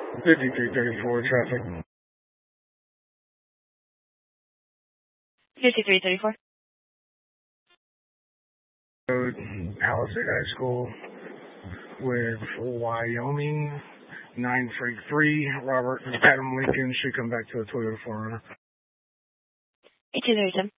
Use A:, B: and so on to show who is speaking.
A: 5334 traffic.
B: 5334.
A: Road, Palisade High School with Wyoming 933. Robert Adam Lincoln should come back to the Toyota 4Runner.
B: 8237.